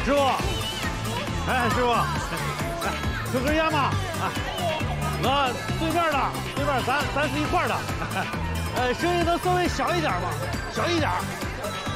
师傅，哎，师傅，哎，抽根烟吧，啊，我对面的，对面咱是一块的，声音能稍微小一点吗？小一点。